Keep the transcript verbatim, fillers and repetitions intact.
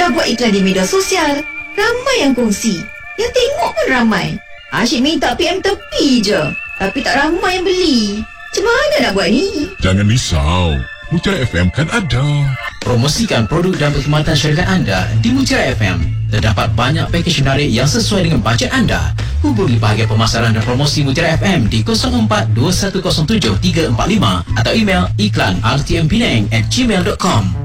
Dah buat iklan di media sosial, ramai yang kongsi. Yang tengok pun ramai. Asyik minta P M tepi je, tapi tak ramai yang beli. Macam mana nak buat ni? Jangan risau, Mutiara F M kan ada. Promosikan produk dan perkhidmatan syarikat anda di Mutiara F M. Terdapat banyak pakej menarik yang sesuai dengan bajet anda. Hubungi bahagian pemasaran dan promosi Mutiara F M di kosong empat dua satu kosong tujuh tiga empat lima atau email iklan r t m penang at gmail dot com.